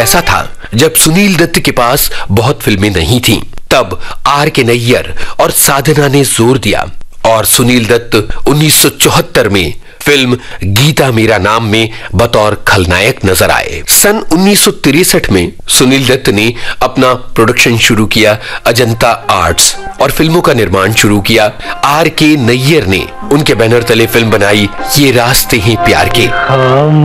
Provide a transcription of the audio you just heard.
ऐसा था जब सुनील दत्त के पास बहुत फिल्में नहीं थीं। तब R.K. नैयर और साधना ने जोर दिया और सुनील दत्त 1974 में फिल्म गीता मेरा नाम में बतौर खलनायक नजर आए। सन 1963 में सुनील दत्त ने अपना प्रोडक्शन शुरू किया अजंता आर्ट्स और फिल्मों का निर्माण शुरू किया। R.K. नैयर ने उनके बैनर तले फिल्म बनाई ये रास्ते हैं प्यार के।